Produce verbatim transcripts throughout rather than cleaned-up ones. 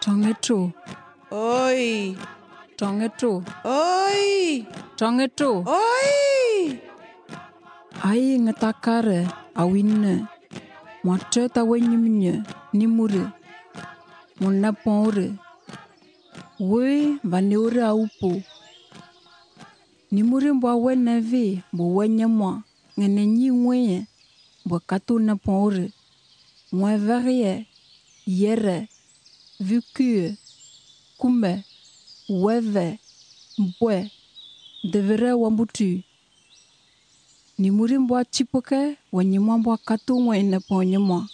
Tongeto. Oi. Tongeto. Oi. Tongeto. Oi. Ai ngatakare awinne. Mwatre tawenyumnye nimure. Monna ponre. We vaneure aupo. Nimure mbwa weneve mbo wenyamwa. Ngene nyi ngweye. Mbwa kato na ponre. Mwa varie. Yere. Vukue. Kume. Weve. Mbwe. Devere wambutu. Nimuri mbwa chipoke. Wanyamwa mbwa kato mwene ponyamwa.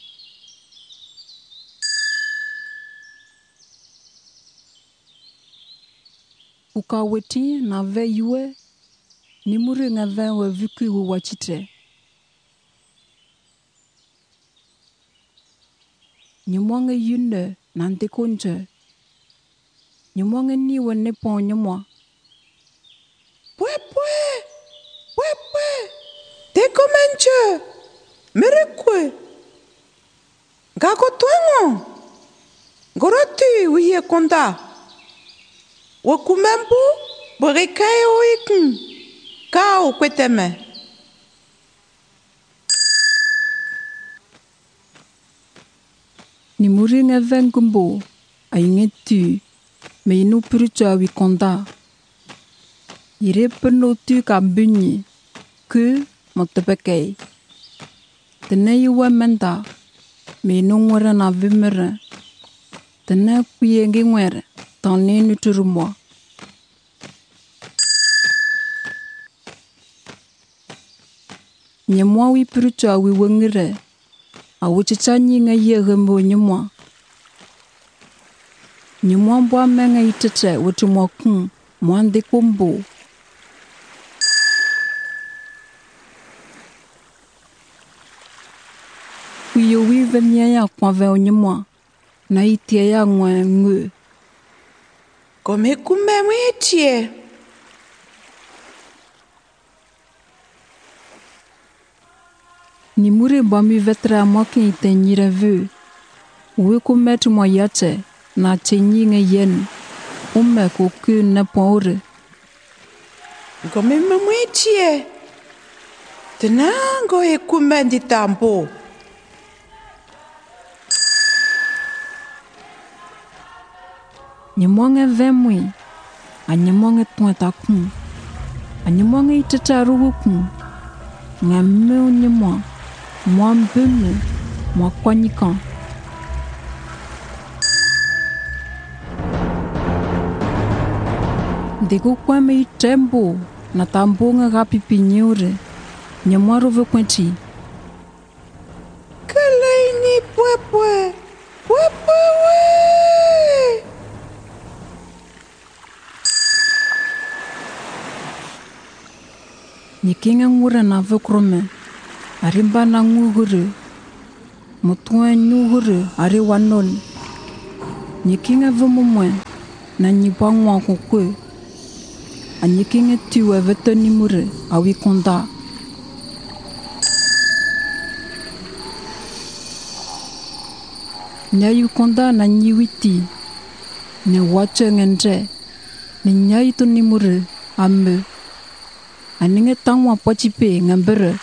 Ukaweti na ve yue. Nimuri nga ve we vukue wachite. Nyamwange yune nante konje. Nyamwange ni wane ponyamwa. Pwe pwe. Pwe pwe. Teko menche. Merekwe. Gako tuengo. Goroti uye konda. Wakumembu. Borekae oikun. Kao kweteme. Nimuri nga ve ngumbo. Ainge tu. Me inu purucha wikonda. Ire peno tu kabunyi. Ku motepekei. Tene yuwa menda. Me inu ngwere na vimere. Tene kuye nge ngwere. Tane nuturumwa. Nyamwa wi purucha wi wengire. Awuchicha nyinga ye gembo nyamwa. Nyamwa mbwa menga itete wetumwa kun. Mwande kombo. Kuyo wi vemia ya kwa ve nyamwa. Na itia ya ngwe ngwe. Kome kume mwetie. Nimuri mbwa mi vetra mwake ite nyire vu. Uwe kumetu mwa yate. Na chenyi nge yen. Ume kuku na pore. Kome mwetie. Tenango e kume di tambo. Nyamwange vemwi. A nyamwange tueta kun. A nyamwange iteta rugu kun. Nga meu nyamwa. Mwa mbunu. Mwa kwanyikan. Dego kwame itembo. Na tambo nga gapipi nyure. Nyamwa rove kwenti. Kalaini pwepwe. Pwepwe we. Nyikinga ngure na vekrome. Arimba na ngugure. Mutuwe nyugure. Ari wanon. Nyikinga vumumwe. Na nyibwa ngwa kukwe. Anyikinga tuwe veto nimure. Awi konda. Nyayu konda na nyiwiti. Ne wache ngendre. Ni nyayu to nimure. Ame. Aninge tangwa pochipe ngambere.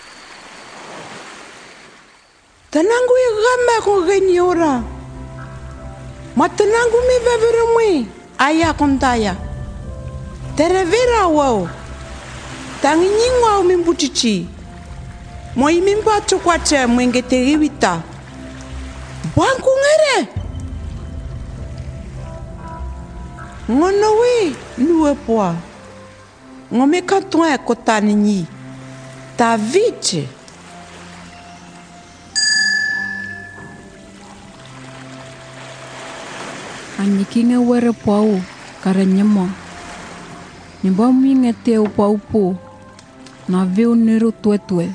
Tenangu i game ko genyora. Ma tenangu mi vevere mwe. Aya kontaya. Terevera wao. Tangi nyingwa umimbutichi. Mo imimba chokwache mwenge teriwita. Bwangu ngere. Ngono we nuwe poa. Ngome kantoa kotani nyi. Ta viche. Anyikinga were pwao. Kare nyamwa. Nimba mwinge te upa upo. Na veo nero tuetue.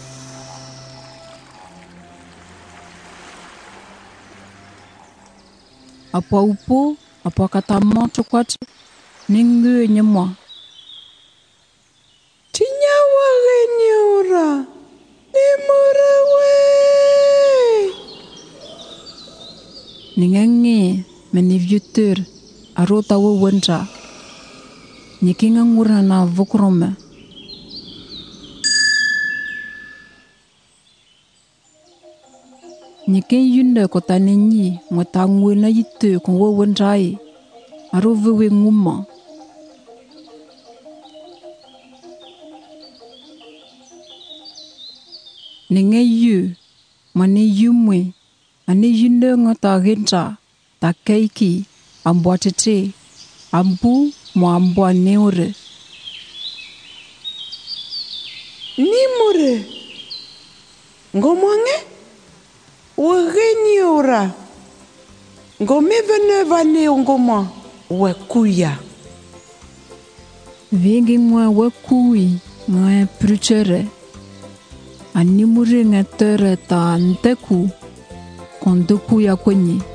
Apa upo. Apa kata moto kwati. Ningue nyamwa. Tinyawa genyora. Nimura we. Ningenge. men i vieux tur a rota wo wendra. Ni kinga ngura na vokrome. Ni ken yunde ko tane nyi mo ta ngwe na yitu ko wo wendra e. Aro vewe nguma. Nenge yu, mane yu mwe, ane yunde ngata gendra, ta keiki, ambwa tete, ambu mo ambwa neore. Ni more. Ngomonge? Wageni ora. Ngome vene vane ngoma. Wekuya. Vengi ngwa wekui, ngwa pruchere. Animure ngatere ta nteku, kondoku ya kwenye.